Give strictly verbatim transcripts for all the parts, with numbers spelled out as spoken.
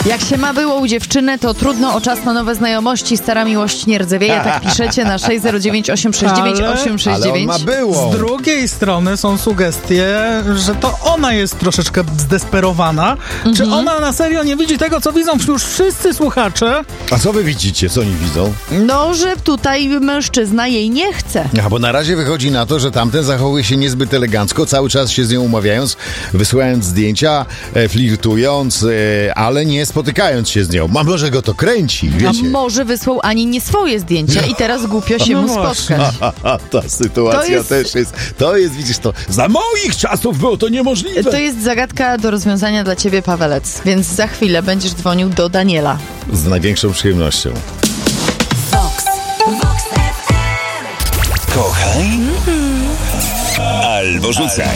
Jak się ma było u dziewczyny, to trudno o czas na nowe znajomości, stara miłość nie rdzewieje, tak piszecie na sześć zero dziewięć osiem sześć dziewięć osiem sześć dziewięć. Ale on ma było. Z drugiej strony są sugestie, że to ona jest troszeczkę zdesperowana. Mhm. Czy ona na serio nie widzi tego, co widzą już wszyscy słuchacze? A co wy widzicie? Co oni widzą? No, że tutaj mężczyzna jej nie chce. A bo na razie wychodzi na to, że tamten zachowuje się niezbyt elegancko, cały czas się z nią umawiając, wysyłając zdjęcia, e, flirtując, e, ale nie spotykając się z nią. A może go to kręci, wiecie? A może wysłał Ani nie swoje zdjęcia i teraz głupio się No mu właśnie. spotkać. A, ta sytuacja To jest- też jest, to jest, widzisz, to za moich czasów było to niemożliwe. To jest zagadka do rozwiązania dla ciebie, Pawelec, więc za chwilę będziesz dzwonił do Daniela. Z największą przyjemnością. Vox. Vox F M. Kochaj albo rzucaj.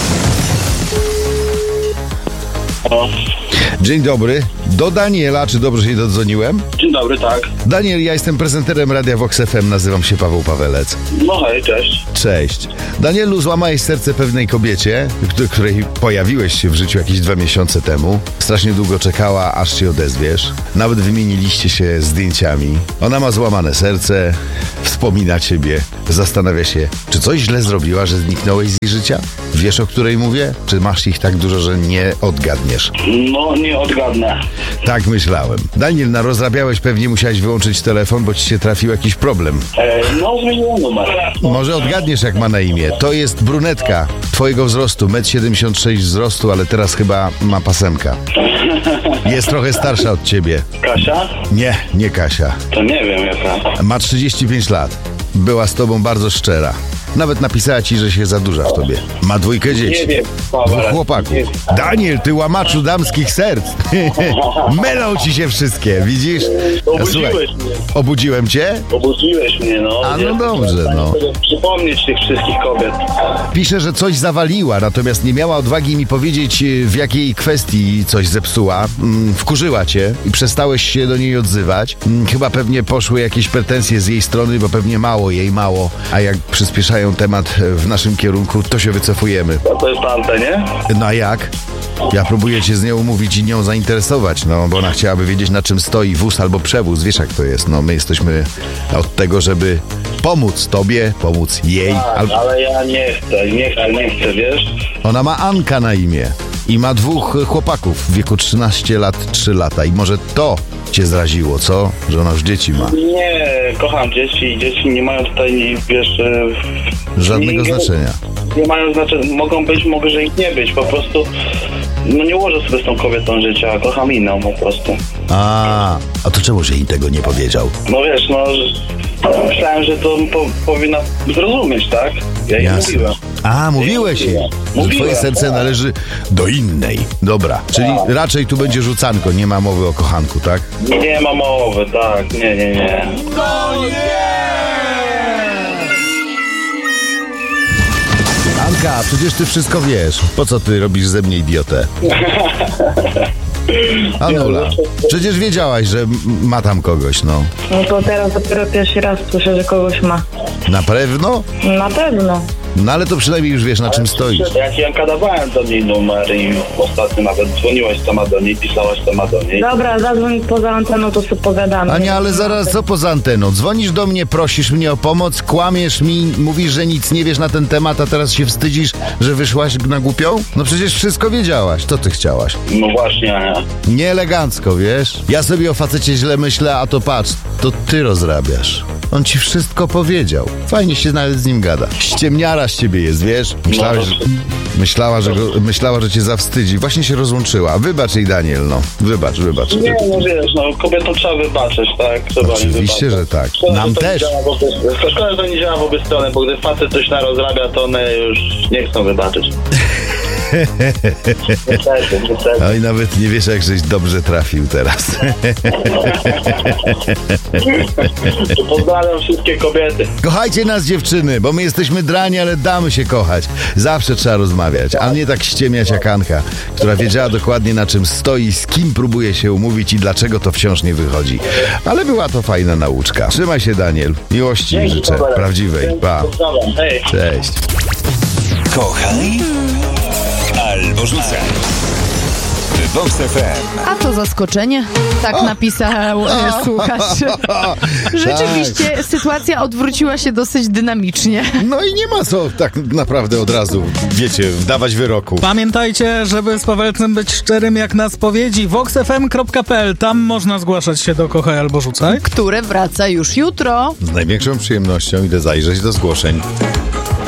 Dzień dobry. Do Daniela, czy dobrze się dodzwoniłem? Dzień dobry, tak. Daniel, ja jestem prezenterem Radia Vox F M, nazywam się Paweł Pawelec. No hej, cześć. Cześć. Danielu, złamałeś serce pewnej kobiecie, do której pojawiłeś się w życiu jakieś dwa miesiące temu. Strasznie długo czekała, aż się odezwiesz. Nawet wymieniliście się zdjęciami. Ona ma złamane serce, wspomina ciebie, zastanawia się, czy coś źle zrobiła, że zniknąłeś z jej życia? Wiesz, o której mówię? Czy masz ich tak dużo, że nie odgadniesz? No, nie odgadnę. Tak myślałem. Daniel, na rozrabiałeś, pewnie musiałeś wyłączyć telefon, bo ci się trafił jakiś problem. E, no, zmieniłem numer. Może odgadniesz, jak ma na imię. To jest brunetka twojego wzrostu, metr siedemdziesiąt sześć wzrostu, ale teraz chyba ma pasemka. Jest trochę starsza od ciebie. Kasia? Nie, nie Kasia. To nie wiem jaka. Ma trzydzieści pięć lat. Była z tobą bardzo szczera. Nawet napisała ci, że się zadłuża w tobie. Ma dwójkę dzieci. Nie wiem, Dwóch Paweł. chłopaków. Daniel, ty łamaczu damskich serc. Mylą ci się wszystkie, widzisz? Obudziłeś mnie. Obudziłem cię? Obudziłeś mnie, no. A, no Nie, dobrze, no. Przypomnieć tych wszystkich kobiet. Pisze, że coś zawaliła, natomiast nie miała odwagi mi powiedzieć, w jakiej kwestii coś zepsuła. Mm, Wkurzyła cię i przestałeś się do niej odzywać. Mm, Chyba pewnie poszły jakieś pretensje z jej strony, bo pewnie mało jej mało. A jak przyspieszają temat w naszym kierunku, to się wycofujemy. A to jest na antenie? No a jak? Ja próbuję cię z nią umówić i nią zainteresować, no bo ona chciałaby wiedzieć, na czym stoi wóz albo przewóz. Wiesz, jak to jest. No my jesteśmy od tego, żeby pomóc tobie, pomóc jej. Tak, Al- ale ja nie chcę, nie chcę, nie chcę, wiesz? Ona ma Anka na imię i ma dwóch chłopaków w wieku trzynaście lat, trzy lata. I może to cię zraziło, co? Że ona już dzieci ma. Nie, kocham dzieci i dzieci nie mają tutaj, wiesz... e, Żadnego nie, znaczenia. Nie mają znaczenia, mogą być, mogę, że ich nie być, po prostu... No nie ułożę sobie z tą kobietą życia, kocham inną po prostu. A, a to czemu się jej tego nie powiedział? No wiesz, no... że- Myślałem, że to po, powinna zrozumieć, tak? Ja jej Jasne. mówiłem. A, mówiłeś jej, że Mówiłem, twoje serce tak. należy do innej. Dobra, czyli raczej tu będzie rzucanko, nie ma mowy o kochanku, tak? Nie ma mowy, tak, nie, nie, nie. Anka, przecież ty wszystko wiesz. Po co ty robisz ze mnie idiotę? Anula, przecież wiedziałaś, że m- ma tam kogoś, no. No to teraz dopiero pierwszy raz słyszę, że kogoś ma. Na pewno? Na pewno. No ale to przynajmniej już wiesz, na czym stoisz. Ja ci Janka dawałem do niej numer i ostatnio nawet dzwoniłaś sama do niej, pisałaś sama do niej. Dobra, zadzwoń poza anteną, to sobie pogadamy. Ania, ale zaraz, co poza anteną? Dzwonisz do mnie, prosisz mnie o pomoc, kłamiesz mi, mówisz, że nic nie wiesz na ten temat, a teraz się wstydzisz, że wyszłaś na głupią? No przecież wszystko wiedziałaś, co ty chciałaś. No właśnie, Ania. Nieelegancko, wiesz? Ja sobie o facecie źle myślę, a to patrz, to ty rozrabiasz. On ci wszystko powiedział. Fajnie się nawet z nim gada. Ściemniara z ciebie jest, wiesz? Myślałeś, że, myślała, że go, myślała, że cię zawstydzi. Właśnie się rozłączyła. Wybacz jej, Daniel, no. Wybacz, wybacz. Nie, no wiesz, no kobietom trzeba wybaczyć, tak? Trzeba Oczywiście, im że wybaczyć. tak. Szkoda, Nam że to nie też. działa w obie- Szkoda, że to nie działa w obie strony, bo gdy facet coś narozrabia, to one już nie chcą wybaczyć. Niestety, niestety. Oj, nawet nie wiesz, jak żeś dobrze trafił teraz. Pozdrawiam wszystkie kobiety. Kochajcie nas, dziewczyny, bo my jesteśmy drani, ale damy się kochać. Zawsze trzeba rozmawiać, a nie tak ściemiać jak Anka, która wiedziała dokładnie, na czym stoi, z kim próbuje się umówić i dlaczego to wciąż nie wychodzi. Ale była to fajna nauczka. Trzymaj się, Daniel. Miłości Dzięki, życzę. Paweł. Prawdziwej. Pa. Pozdrawiam, hej. Cześć. Kochaj albo rzucaj. Vox F M. A to zaskoczenie, tak napisał e, słuchacz. Rzeczywiście Tak. sytuacja odwróciła się dosyć dynamicznie. No i nie ma co tak naprawdę od razu, wiecie, wdawać wyroku. Pamiętajcie, żeby z Pawelcem być szczerym jak na spowiedzi. vox f m kropka p l. Tam można zgłaszać się do Kochaj albo Rzucaj. Które wraca już jutro. Z największą przyjemnością idę zajrzeć do zgłoszeń.